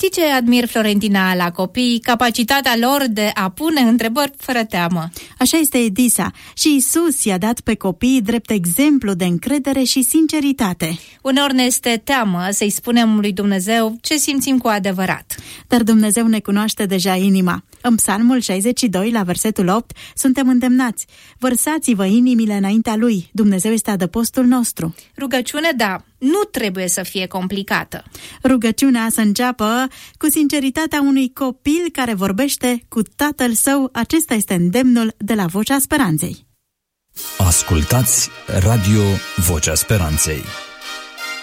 Știi ce admir, Florentina, la copii? Capacitatea lor de a pune întrebări fără teamă. Așa este, Edisa. Și Iisus i-a dat pe copii drept exemplu de încredere și sinceritate. Uneori ne este teamă să-i spunem lui Dumnezeu ce simțim cu adevărat. Dar Dumnezeu ne cunoaște deja inima. În Psalmul 62, la versetul 8, suntem îndemnați: vărsați-vă inimile înaintea Lui, Dumnezeu este adăpostul nostru. Rugăciune, da, nu trebuie să fie complicată. Rugăciunea să înceapă cu sinceritatea unui copil care vorbește cu tatăl său. Acesta este îndemnul de la Vocea Speranței. Ascultați Radio Vocea Speranței.